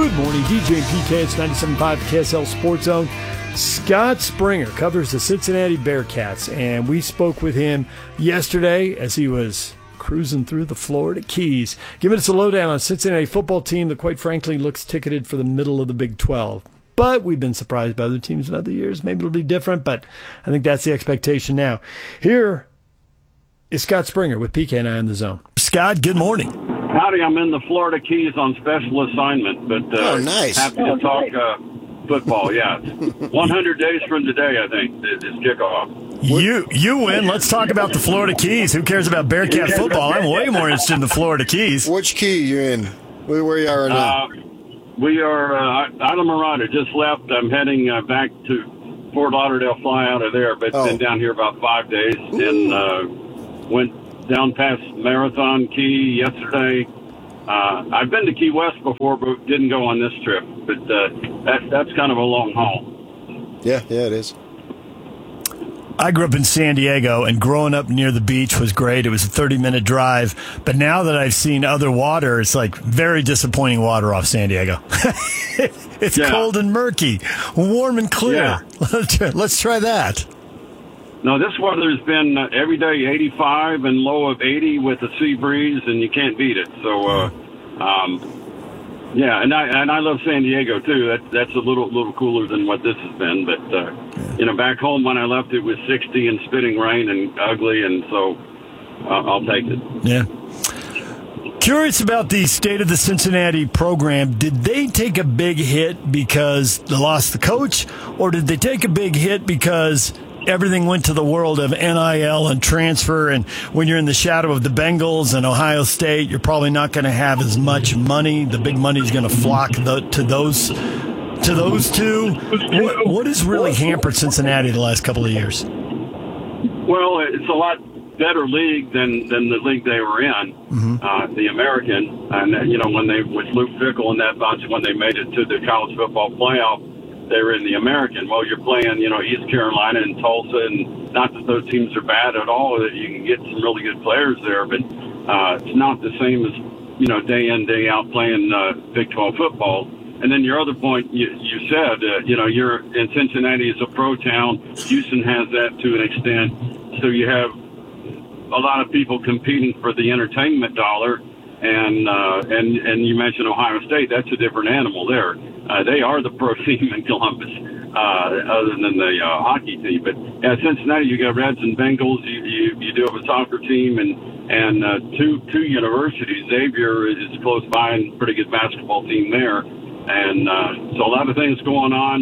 Good morning, DJ and PK. It's 97.5 KSL Sports Zone. Scott Springer covers the Cincinnati Bearcats, and we spoke with him yesterday as he was cruising through the Florida Keys, giving us a lowdown on a Cincinnati football team that, quite frankly, looks ticketed for the middle of the Big 12. But we've been surprised by other teams in other years. Maybe it'll be different, but I think that's the expectation now. Here is Scott Springer with PK and I on the Zone. Scott, good morning. Howdy, I'm in the Florida Keys on special assignment, but nice. Happy to talk football. Yeah, 100 days from today, I think, is kickoff. You win. Let's talk about the Florida Keys. Who cares about Bearcat football? I'm way more interested in the Florida Keys. Which key you in? Where you are now? We are Islamorada. Just left. I'm heading back to Fort Lauderdale. Fly out of there, but been down here about 5 days and went down past Marathon Key yesterday. I've been to Key West before, but didn't go on this trip. But that's kind of a long haul. Yeah, it is. I grew up in San Diego, and growing up near the beach was great. It was a 30-minute drive. But now that I've seen other water, it's like very disappointing water off San Diego. It's cold and murky, warm and clear. Yeah. Let's try that. No, this weather's been every day 85 and low of 80 with a sea breeze, and you can't beat it. So, and I love San Diego too. That's a little cooler than what this has been. But back home when I left, it was 60 and spitting rain and ugly, and so I'll take it. Yeah. Curious about the state of the Cincinnati program. Did they take a big hit because they lost the coach, or did they take a big hit because everything went to the world of NIL and transfer, and when you're in the shadow of the Bengals and Ohio State, you're probably not going to have as much money. The big money is going to flock to those two. What has really hampered Cincinnati the last couple of years? Well, it's a lot better league than the league they were in, the American. And when they with Luke Fickell and that bunch, when they made it to the college football playoff, they were in the American. Well, you're playing, East Carolina and Tulsa, and not that those teams are bad at all. That you can get some really good players there, but it's not the same as day in day out playing Big 12 football. And then your other point, you said, you're in Cincinnati is a pro town. Houston has that to an extent. So you have a lot of people competing for the entertainment dollar. And you mentioned Ohio State. That's a different animal there. They are the pro team in Columbus, other than the hockey team. But at Cincinnati, you got Reds and Bengals. You do have a soccer team and two universities. Xavier is close by and pretty good basketball team there. And so a lot of things going on.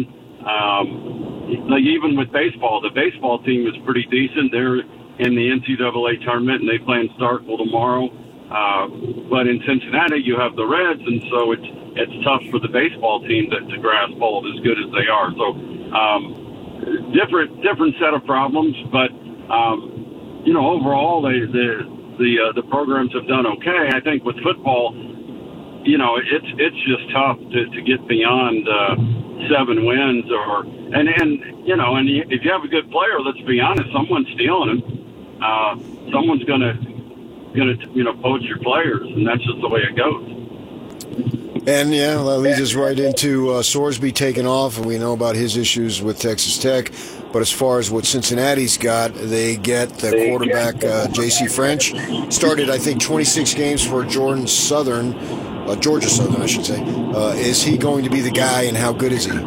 Like even with baseball, the baseball team is pretty decent. They're in the NCAA tournament, and they play in Starkville tomorrow. But in Cincinnati, you have the Reds, and so it's tough for the baseball team to grasp hold as good as they are. So different set of problems, but overall the programs have done okay. I think with football, it's just tough to get beyond 7 wins and if you have a good player, let's be honest, someone's stealing him. Someone's gonna poach your players, and that's just the way it goes. And that leads us right into Sorsby taking off, and we know about his issues with Texas Tech. But as far as what Cincinnati's got, they get the quarterback J.C. French. Started, I think, 26 games for Georgia Southern, I should say. Is he going to be the guy, and how good is he?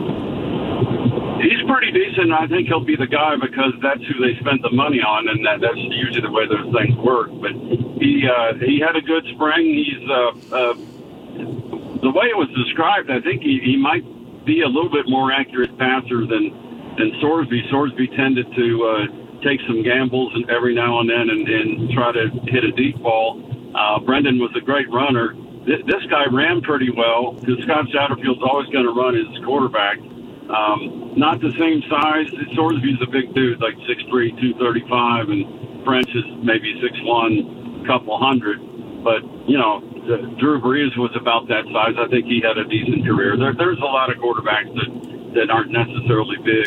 He's pretty decent. I think he'll be the guy because that's who they spent the money on, and that's usually the way those things work. But he had a good spring. He's the way it was described, I think he might be a little bit more accurate passer than Sorsby. Sorsby tended to take some gambles every now and then and try to hit a deep ball. Brendan was a great runner. This guy ran pretty well because Scott Satterfield's always going to run his quarterback. Not the same size. Sorsby's a big dude, like 6'3", 235, and French is maybe 6'1", couple hundred. But, Drew Brees was about that size. I think he had a decent career. There's a lot of quarterbacks that aren't necessarily big.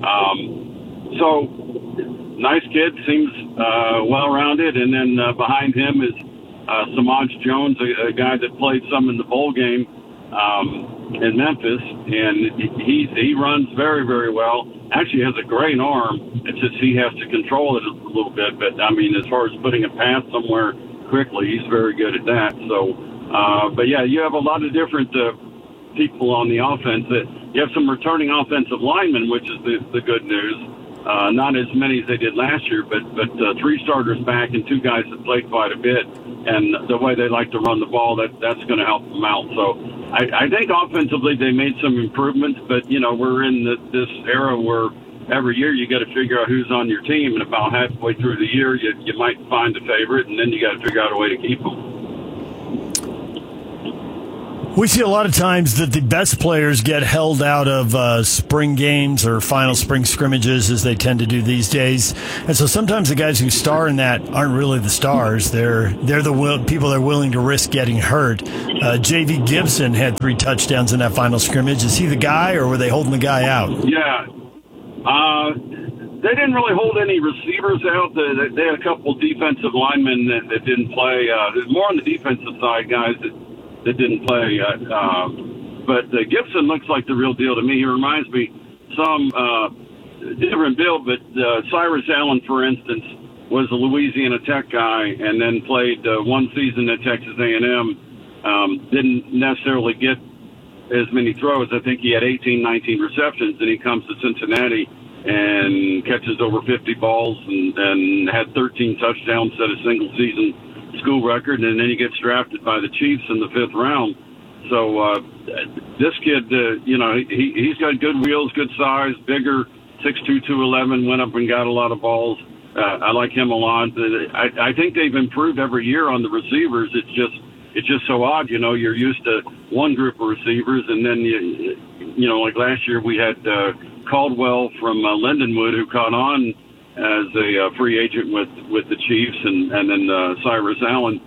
So, nice kid, seems well-rounded. And then behind him is Samaj Jones, a guy that played some in the bowl game. in Memphis, and he runs very, very well. Actually has a great arm. It's just he has to control it a little bit. But, I mean, as far as putting a pass somewhere quickly, he's very good at that. So, but, yeah, you have a lot of different people on the offense. You have some returning offensive linemen, which is the good news. Not as many as they did last year, but 3 starters back and 2 guys that played quite a bit. And the way they like to run the ball, that's going to help them out. So I think offensively they made some improvements, but, you know, we're in this era where every year you got to figure out who's on your team, and about halfway through the year you might find a favorite, and then you got to figure out a way to keep them. We see a lot of times that the best players get held out of spring games or final spring scrimmages, as they tend to do these days. And so sometimes the guys who star in that aren't really the stars. They're the people that are willing to risk getting hurt. J.V. Gibson had 3 touchdowns in that final scrimmage. Is he the guy, or were they holding the guy out? Yeah. They didn't really hold any receivers out. They had a couple defensive linemen that didn't play. More on the defensive side, guys that didn't play. But Gibson looks like the real deal to me. He reminds me some different build, but Cyrus Allen, for instance, was a Louisiana Tech guy and then played one season at Texas A&M. Didn't necessarily get as many throws. I think he had 18, 19 receptions, and he comes to Cincinnati and catches over 50 balls and had 13 touchdowns, set a single-season school record, and then he gets drafted by the Chiefs in the 5th round. So this kid, he's got good wheels, good size, bigger, 6'2", 211, went up and got a lot of balls. I like him a lot. I think they've improved every year on the receivers. It's just so odd, you're used to one group of receivers, and then, like last year we had Caldwell from Lindenwood, who caught on as a free agent with the Chiefs, and then Cyrus Allen.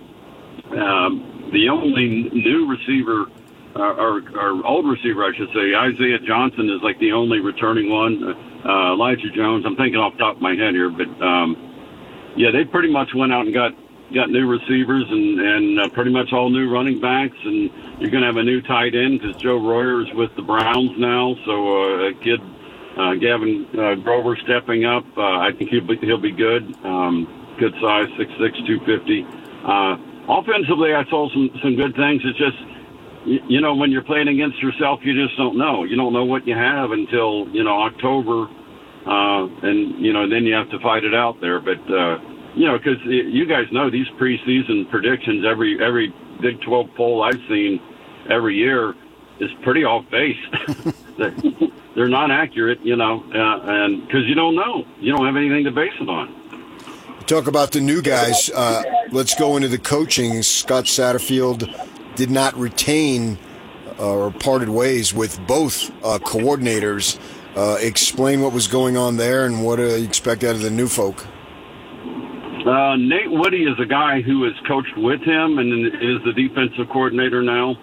The only new receiver, or old receiver, I should say, Isaiah Johnson is like the only returning one. Elijah Jones, I'm thinking off the top of my head here, but they pretty much went out and got new receivers and pretty much all new running backs, and you're going to have a new tight end because Joe Royer is with the Browns now, so a kid, Gavin Grover, stepping up. I think he'll be good. Good size, 6'6", 250. Offensively, I saw some good things. It's just, when you're playing against yourself, you just don't know. You don't know what you have until, October, and, then you have to fight it out there. But, because you guys know these preseason predictions, every Big 12 poll I've seen every year is pretty off base. They're not accurate, and because you don't know. You don't have anything to base it on. Talk about the new guys. Let's go into the coaching. Scott Satterfield did not retain or parted ways with both coordinators. Explain what was going on there and what do you expect out of the new folk? Nate Woody is a guy who has coached with him and is the defensive coordinator now.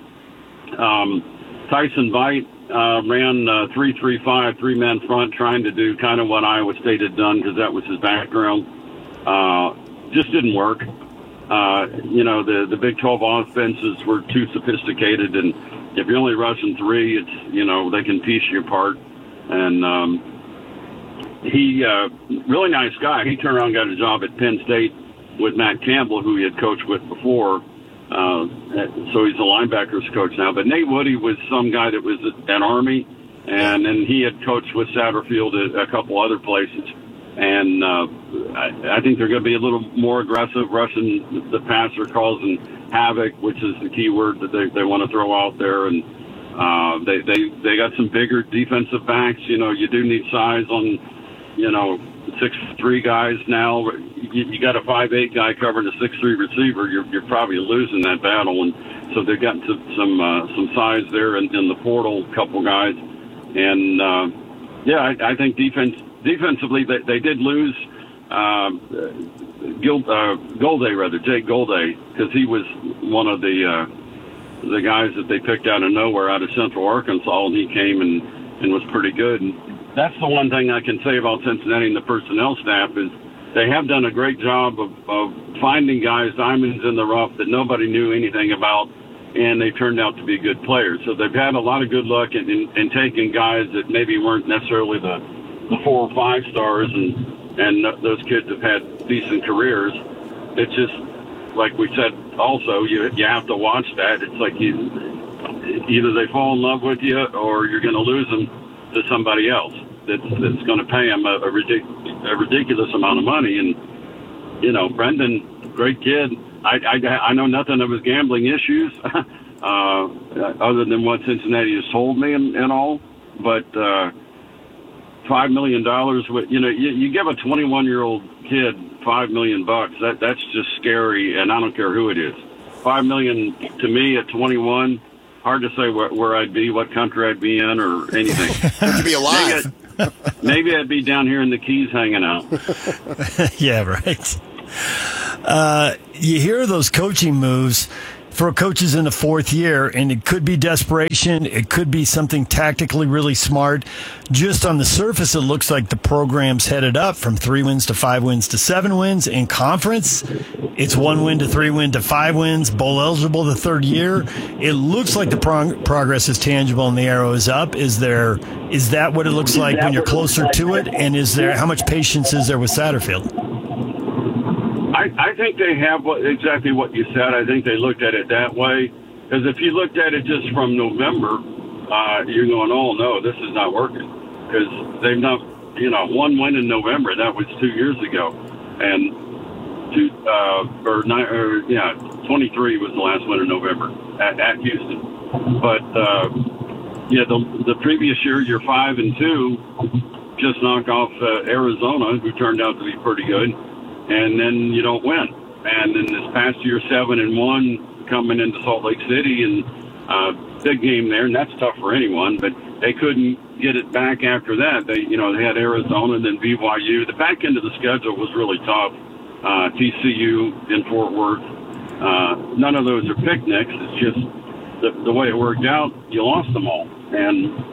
Tyson Veit ran 3-3-5, 3-man front, trying to do kind of what Iowa State had done because that was his background. Just didn't work. The Big 12 offenses were too sophisticated, and if you're only rushing 3, it's, they can piece you apart. And he, really nice guy. He turned around and got a job at Penn State with Matt Campbell, who he had coached with before. So he's a linebackers coach now. But Nate Woody was some guy that was at Army, and then he had coached with Satterfield at a couple other places. And I think they're going to be a little more aggressive, rushing the passer, causing havoc, which is the key word that they want to throw out there. And they got some bigger defensive backs. You do need size on, 6'3" guys now. You got a 5'8" guy covering a 6'3" receiver. You're probably losing that battle. And so they've got some size there in the portal, a couple guys. And I think defensively, they did lose Jake Golday, because he was one of the guys that they picked out of nowhere out of Central Arkansas, and he came and was pretty good. And that's the one thing I can say about Cincinnati and the personnel staff is they have done a great job of finding guys, diamonds in the rough that nobody knew anything about, and they turned out to be good players. So they've had a lot of good luck in taking guys that maybe weren't necessarily the 4 or 5 stars, and those kids have had decent careers. It's just, like we said also, you have to watch that. It's like either they fall in love with you or you're going to lose them to somebody else that's going to pay them a ridiculous amount of money. And, you know, Brendan, great kid. I know nothing of his gambling issues other than what Cincinnati has told me and all. But $5 million, you give a 21-year-old kid $5 million, that's just scary, and I don't care who it is. $5 million to me at 21, hard to say where I'd be, what country I'd be in, or anything. To be alive. Maybe I'd be down here in the Keys hanging out. Yeah, right. You hear those coaching moves for coaches in the 4th year, and it could be desperation. It could be something tactically really smart. Just on the surface, it looks like the program's headed up from 3 wins to 5 wins to 7 wins. In conference, it's 1 win to 3 win to 5 wins, bowl eligible the 3rd year. It looks like the progress is tangible and the arrow is up. Is that what it looks like when you're closer to it? And how much patience is there with Satterfield? I think they have exactly what you said. I think they looked at it that way. Because if you looked at it just from November, you're going, oh, no, this is not working. Because they've not, 1 win in November. That was 2 years ago. And 23 was the last win in November at Houston. But, the previous year, you're 5-2, just knock off Arizona, who turned out to be pretty good. And then you don't win. And then this past year, 7-1, coming into Salt Lake City, and big game there, and that's tough for anyone. But they couldn't get it back after that. They had Arizona and then BYU. The back end of the schedule was really tough. TCU in Fort Worth. None of those are picnics. It's just the way it worked out. You lost them all, and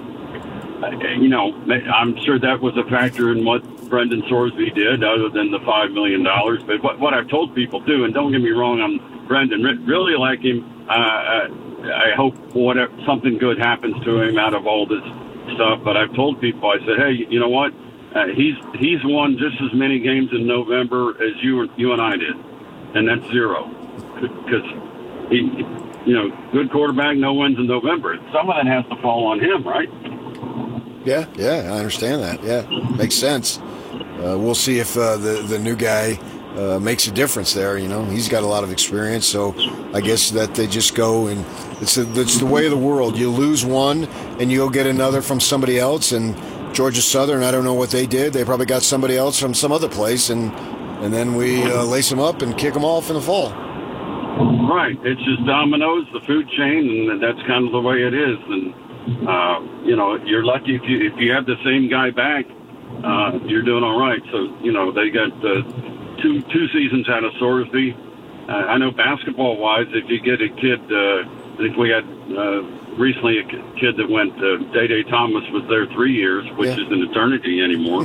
I'm sure that was a factor in what Brendan Sorsby did, other than the $5 million. But what I've told people too, and don't get me wrong, I'm Brendan, really like him. I hope something good happens to him out of all this stuff. But I've told people, I said, hey, you know what? He's won just as many games in November as you and I did, and that's 0. Because he, good quarterback, no wins in November. Some of that has to fall on him, right? Yeah, I understand that. Yeah, makes sense. We'll see if the new guy makes a difference there. He's got a lot of experience, so I guess that they just go, and it's the way of the world. You lose one, and you'll get another from somebody else. And Georgia Southern, I don't know what they did. They probably got somebody else from some other place, and then we lace them up and kick them off in the fall. Right. It's just dominoes, the food chain, and that's kind of the way it is. And you're lucky if you have the same guy back, you're doing all right. So, they got two seasons out of Sorsby. I know basketball-wise, if you get a kid, I think we had recently a kid that went, Day Thomas was there 3 years, which is an eternity anymore.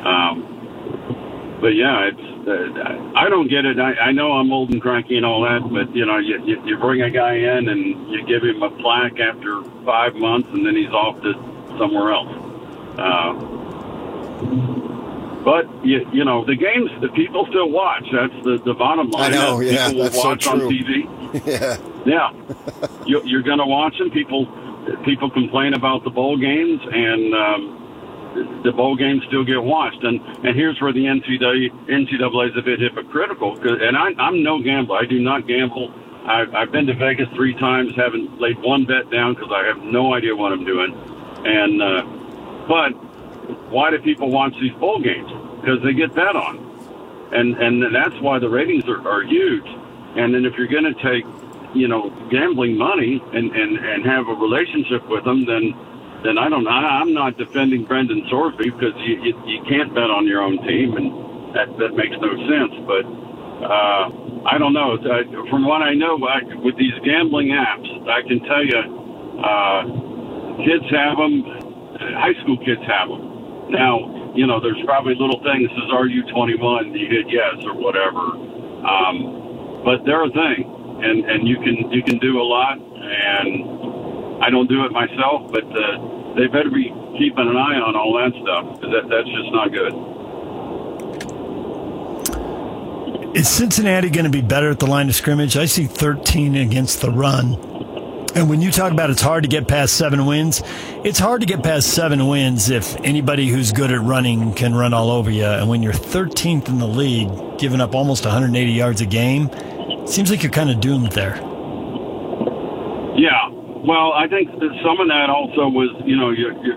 But, yeah, I don't get it. I know I'm old and cranky and all that, but, you bring a guy in and you give him a plaque after 5 months, and then he's off to somewhere else. But, the games, the people still watch. That's the bottom line. I know, yeah, people will that's watch so true. on TV. Yeah. Yeah. You're going to watch them. People complain about the bowl games, and the bowl games still get watched. And here's where the NCAA is a bit hypocritical. And I'm no gambler. I do not gamble. I've been to Vegas 3 times, haven't laid one bet down because I have no idea what I'm doing. And but why do people watch these bowl games? Because they get bet on. And that's why the ratings are huge. And then if you're going to take, gambling money and have a relationship with them, then I'm not defending Brendan Sorsby, because you can't bet on your own team, and that makes no sense. But I don't know. From what I know, with these gambling apps, I can tell you, kids have them. High school kids have them. Now, there's probably little things. Says, are you 21? You hit yes or whatever. But they're a thing. and you can do a lot. And I don't do it myself, but they better be keeping an eye on all that stuff, because that's just not good. Is Cincinnati going to be better at the line of scrimmage? I see 13 against the run. And when you talk about it's hard to get past 7 wins, it's hard to get past 7 wins if anybody who's good at running can run all over you. And when you're 13th in the league, giving up almost 180 yards a game, it seems like you're kind of doomed there. Yeah. Well, I think that some of that also was, you're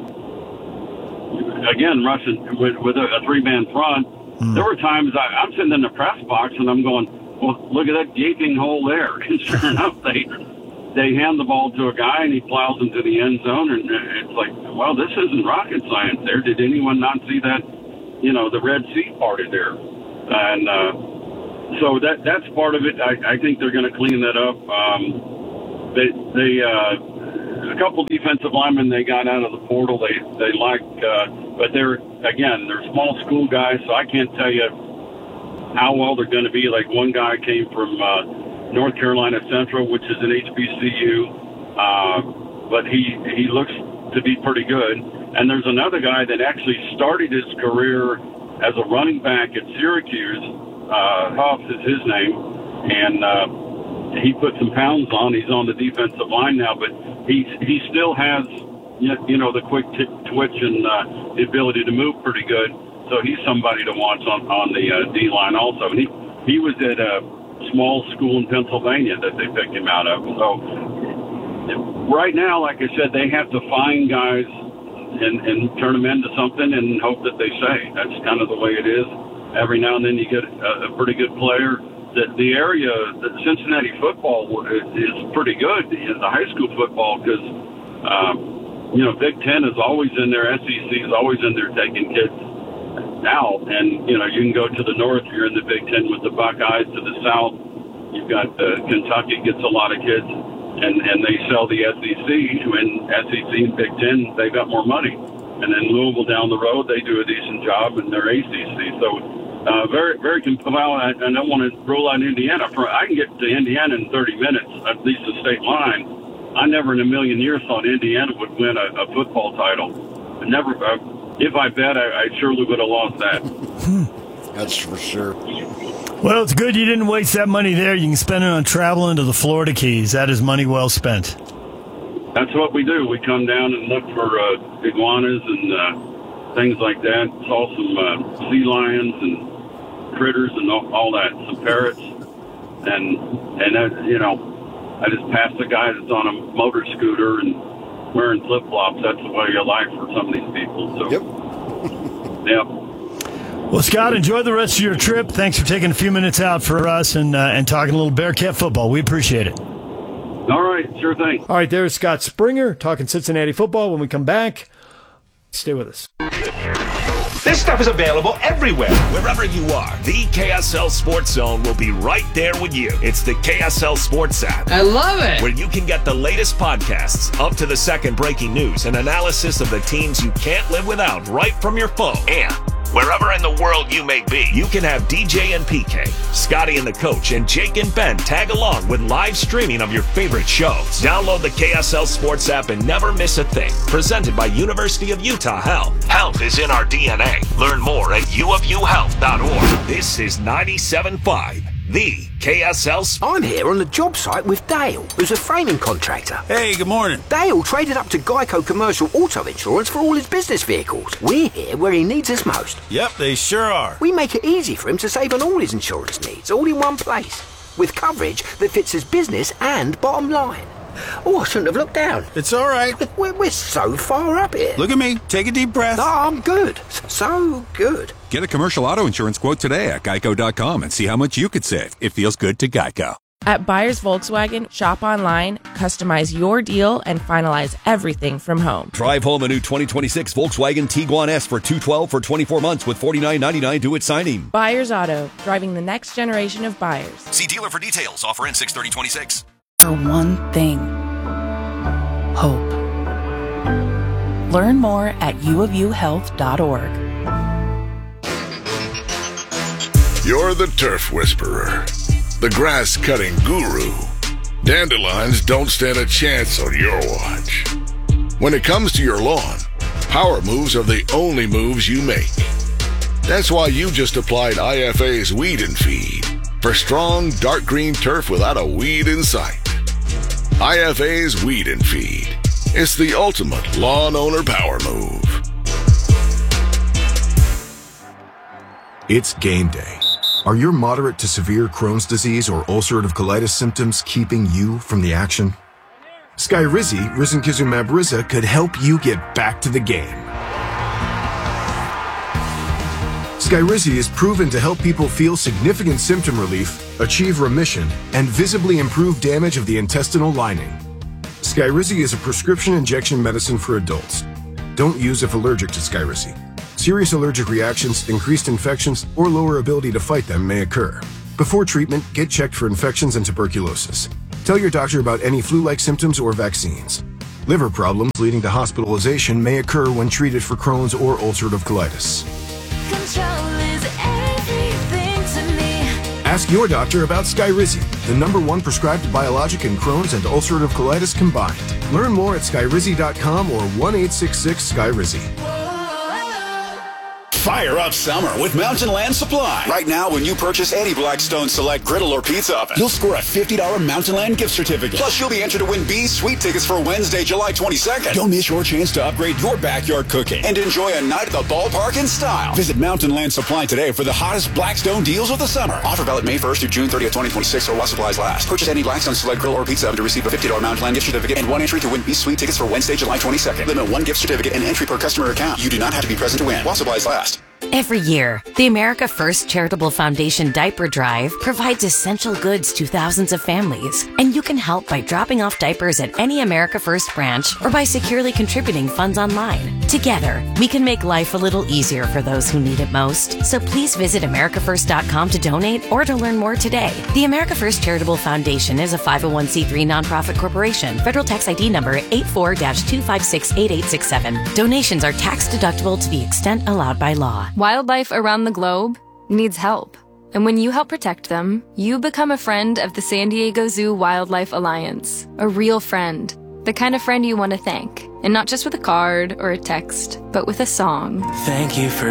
again, rushing with a 3-man front. There were times I'm sitting in the press box and I'm going, well, look at that gaping hole there. And sure enough, they hand the ball to a guy and he plows into the end zone, and it's like, well, this isn't rocket science there. Did anyone not see that, the Red Sea parted there? And so that's part of it. I think they're going to clean that up. A couple defensive linemen they got out of the portal they like, but they're small school guys, so I can't tell you how well they're going to be. Like one guy came from North Carolina Central, which is an HBCU, but he looks to be pretty good. And there's another guy that actually started his career as a running back at Syracuse. Huff is his name, and he put some pounds on. He's on the defensive line now, but he still has the quick twitch and the ability to move pretty good. So he's somebody to watch on the D line also. And he was at a small school in Pennsylvania that they picked him out of. So right now, like I said, they have to find guys and turn them into something and hope that they stay. That's kind of the way it is. Every now and then you get a pretty good player. The area, the Cincinnati football is pretty good, the high school football, because Big Ten is always in there. SEC is always in there taking kids out, and you can go to the north. You're in the Big Ten with the Buckeyes. To the south, you've got Kentucky gets a lot of kids, and they sell the SEC. When SEC and Big Ten, they got more money, and then Louisville down the road, they do a decent job, and they're ACC. So very, very well. I don't want to rule out Indiana. I can get to Indiana in 30 minutes, at least the state line. I never in a million years thought Indiana would win a football title. Never. If I bet, I surely would have lost that. That's for sure. Well, it's good you didn't waste that money there. You can spend it on traveling to the Florida Keys. That is money well spent. That's what we do. We come down and look for iguanas and things like that. Saw some sea lions and critters and all that. Some parrots. And I just passed a guy that's on a motor scooter and wearing flip-flops. That's the way of life for some of these people. So, yep. Well, Scott, enjoy the rest of your trip. Thanks for taking a few minutes out for us and talking a little Bearcat football. We appreciate it. All right, sure thing. All right, there's Scott Springer talking Cincinnati football. When we come back, stay with us. This stuff is available everywhere. Wherever you are, the KSL Sports Zone will be right there with you. It's the KSL Sports app. I love it. Where you can get the latest podcasts, up to the second breaking news, and analysis of the teams you can't live without right from your phone. And wherever in the world you may be, you can have DJ and PK, Scotty and the coach, and Jake and Ben tag along with live streaming of your favorite shows. Download the KSL Sports app and never miss a thing. Presented by University of Utah Health. Health is in our DNA. Learn more at uofuhealth.org. This is 97.5. The KSL. I'm here on the job site with Dale, who's a framing contractor. Hey, good morning. Dale traded up to Geico Commercial Auto Insurance for all his business vehicles. We're here where he needs us most. Yep, they sure are. We make it easy for him to save on all his insurance needs, all in one place, with coverage that fits his business and bottom line. Oh, I shouldn't have looked down. It's all right. We're so far up here. Look at me. Take a deep breath. Oh, I'm good. So good. Get a commercial auto insurance quote today at geico.com and see how much you could save. It feels good to Geico. At Buyers Volkswagen, shop online, customize your deal, and finalize everything from home. Drive home a new 2026 Volkswagen Tiguan S for $212 for 24 months with $49.99 due at signing. Buyers Auto, driving the next generation of buyers. See dealer for details. Offer in 6/30/26. For one thing, hope. Learn more at uofuhealth.org. You're the turf whisperer, the grass-cutting guru, Dandelions don't stand a chance on your watch. When it comes to your lawn, power moves are the only moves you make. That's why you just applied IFA's Weed and Feed for strong, dark green turf without a weed in sight. IFA's Weed and Feed. It's the ultimate lawn owner power move. It's game day. Are your moderate to severe Crohn's disease or ulcerative colitis symptoms keeping you from the action? Skyrizi, risankizumab Riza, could help you get back to the game. Skyrizi is proven to help people feel significant symptom relief, achieve remission, and visibly improve damage of the intestinal lining. Skyrizi is a prescription injection medicine for adults. Don't use if allergic to Skyrizi. Serious allergic reactions, increased infections, or lower ability to fight them may occur. Before treatment, get checked for infections and tuberculosis. Tell your doctor about any flu-like symptoms or vaccines. Liver problems leading to hospitalization may occur when treated for Crohn's or ulcerative colitis. Control is everything to me. Ask your doctor about Skyrizi, the #1 prescribed biologic in Crohn's and ulcerative colitis combined. Learn more at skyrizi.com or 1-866-SKYRIZI. Fire up summer with Mountain Land Supply. Right now, when you purchase any Blackstone Select griddle or pizza oven, you'll score a $50 Mountain Land gift certificate. Plus, you'll be entered to win B's Sweet tickets for Wednesday, July 22nd. Don't miss your chance to upgrade your backyard cooking and enjoy a night at the ballpark in style. Visit Mountain Land Supply today for the hottest Blackstone deals of the summer. Offer valid May 1st through June 30th, 2026, or while supplies last. Purchase any Blackstone Select griddle or pizza oven to receive a $50 Mountain Land gift certificate and 1 entry to win B's Sweet tickets for Wednesday, July 22nd. Limit 1 gift certificate and entry per customer account. You do not have to be present to win while supplies last. Every year, the America First Charitable Foundation Diaper Drive provides essential goods to thousands of families. And you can help by dropping off diapers at any America First branch or by securely contributing funds online. Together, we can make life a little easier for those who need it most. So please visit AmericaFirst.com to donate or to learn more today. The America First Charitable Foundation is a 501c3 nonprofit corporation. Federal tax ID number 84-2568867. Donations are tax deductible to the extent allowed by law. Wildlife around the globe needs help. And when you help protect them, you become a friend of the San Diego Zoo Wildlife Alliance. A real friend. The kind of friend you want to thank. And not just with a card or a text, but with a song. Thank you for